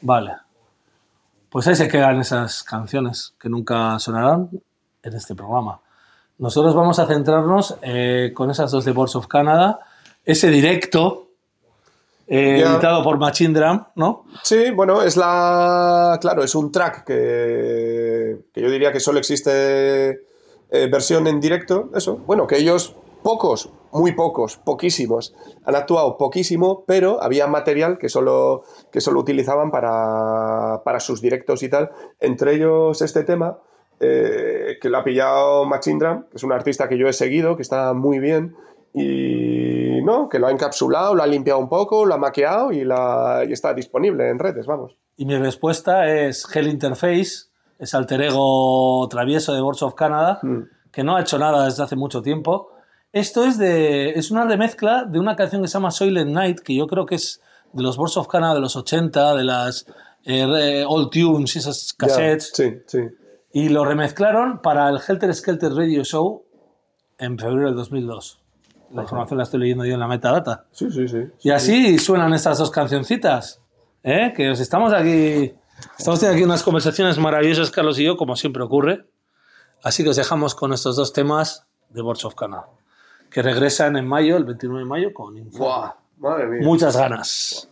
Vale. Pues ahí se quedan esas canciones que nunca sonarán en este programa. Nosotros vamos a centrarnos con esas dos de Boards of Canada, ese directo editado por Machine Drum, ¿no? Sí, bueno, claro, es un track que yo diría que solo existe versión en directo, eso. Bueno, que ellos muy pocos, poquísimos, han actuado poquísimo, pero había material que solo utilizaban para sus directos y tal. Entre ellos este tema, que lo ha pillado Machine Drum, que es un artista que yo he seguido, que está muy bien, y no, que lo ha encapsulado, lo ha limpiado un poco, lo ha maqueado y está disponible en redes, vamos. Y mi respuesta es Hell Interface, ese alter ego travieso de Boards of Canada, que no ha hecho nada desde hace mucho tiempo. Esto es una remezcla de una canción que se llama Soilent Night, que yo creo que es de los Boards of Canada de los 80, de las Old Tunes y esas cassettes. Sí. Y lo remezclaron para el Helter Skelter Radio Show en febrero del 2002. La información la estoy leyendo yo en la metadata. Sí. Y así suenan estas dos cancioncitas. Que os estamos teniendo aquí unas conversaciones maravillosas, Carlos y yo, como siempre ocurre. Así que os dejamos con estos dos temas de Boards of Canada, que regresan en mayo, el 29 de mayo, con Informe. ¡Buah! Madre mía. Muchas ganas.